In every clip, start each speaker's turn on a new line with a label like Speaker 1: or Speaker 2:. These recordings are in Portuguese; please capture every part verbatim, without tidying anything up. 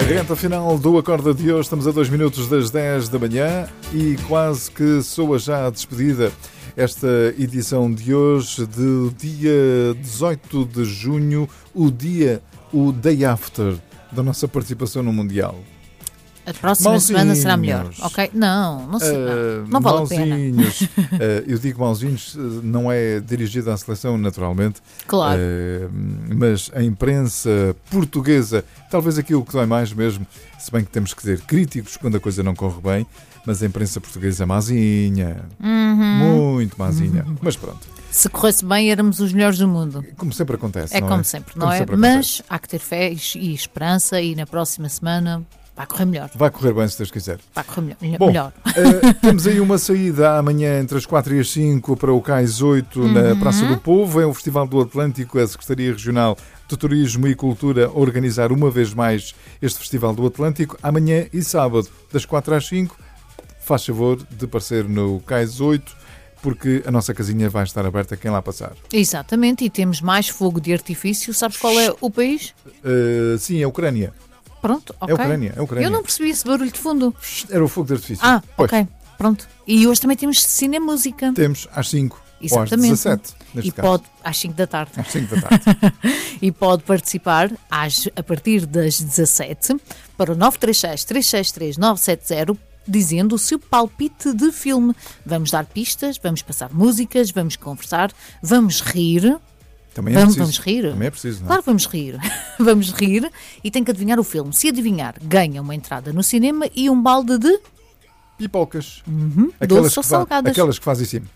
Speaker 1: A reta final do Acorda de hoje, estamos a dois minutos das dez da manhã e quase que soa já a despedida esta edição de hoje, do dia dezoito de junho, o dia, o day after da nossa participação no Mundial.
Speaker 2: A próxima
Speaker 1: Mauzinhos.
Speaker 2: semana será melhor, ok? Não, não, sei,
Speaker 1: Uh,
Speaker 2: não, não vale a pena.
Speaker 1: Mauzinhos. uh, eu digo mauzinhos, não é dirigido à seleção, naturalmente.
Speaker 2: Claro.
Speaker 1: Uh, mas a imprensa portuguesa, talvez aquilo que dói mais mesmo, se bem que temos que ser críticos quando a coisa não corre bem, mas a imprensa portuguesa é mazinha.
Speaker 2: Uhum.
Speaker 1: Muito mazinha. Uhum. Mas pronto.
Speaker 2: Se corresse bem, éramos os melhores do mundo.
Speaker 1: Como sempre acontece,
Speaker 2: É
Speaker 1: não
Speaker 2: como
Speaker 1: é?
Speaker 2: sempre,
Speaker 1: Como
Speaker 2: não é?
Speaker 1: sempre
Speaker 2: Mas
Speaker 1: acontece.
Speaker 2: há que ter fé e esperança e na próxima semana vai correr melhor.
Speaker 1: Vai correr bem, se Deus quiser.
Speaker 2: Vai correr melhor.
Speaker 1: Bom,
Speaker 2: melhor.
Speaker 1: Uh, temos aí uma saída amanhã entre as quatro e as cinco para o Cais oito
Speaker 2: Uhum.
Speaker 1: na Praça do Povo. É o Festival do Atlântico, a Secretaria Regional de Turismo e Cultura a organizar uma vez mais este Festival do Atlântico. Amanhã e sábado, das quatro às cinco, faz favor de aparecer no Cais oito, porque a nossa casinha vai estar aberta a quem lá passar.
Speaker 2: Exatamente, e temos mais fogo de artifício. Sabes qual é o país?
Speaker 1: Uh, sim, é a Ucrânia.
Speaker 2: Pronto, ok.
Speaker 1: É a Ucrânia, é a Ucrânia.
Speaker 2: Eu não percebi esse barulho de fundo.
Speaker 1: Era o fogo de artifício.
Speaker 2: Ah,
Speaker 1: Pois,
Speaker 2: ok, pronto. E hoje também temos Cinemúsica.
Speaker 1: temos às cinco, ou às
Speaker 2: Exatamente.
Speaker 1: dezassete, neste
Speaker 2: E
Speaker 1: caso.
Speaker 2: pode, às cinco da tarde.
Speaker 1: Às cinco da tarde.
Speaker 2: E pode participar às, a partir das dezassete para o nove três seis, três seis três, nove sete zero, dizendo o seu palpite de filme. Vamos dar pistas, vamos passar músicas, vamos conversar, vamos rir.
Speaker 1: Também é
Speaker 2: Vamos,
Speaker 1: preciso.
Speaker 2: vamos rir?
Speaker 1: Também é preciso, não é?
Speaker 2: Claro, vamos rir. Vamos rir e tem que adivinhar o filme. Se adivinhar, ganha uma entrada no cinema e um balde de
Speaker 1: Pipocas.
Speaker 2: uhum,
Speaker 1: Aquelas
Speaker 2: doces ou
Speaker 1: que fa-
Speaker 2: salgadas.
Speaker 1: Aquelas que fazem assim.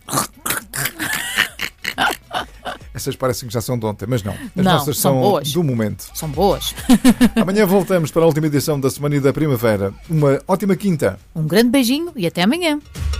Speaker 1: Essas parecem que já são de ontem, mas não. As
Speaker 2: Não,
Speaker 1: nossas
Speaker 2: são
Speaker 1: são
Speaker 2: boas.
Speaker 1: do momento.
Speaker 2: São boas.
Speaker 1: Amanhã voltamos para a última edição da Semana da Primavera. Uma ótima quinta.
Speaker 2: Um grande beijinho e até amanhã.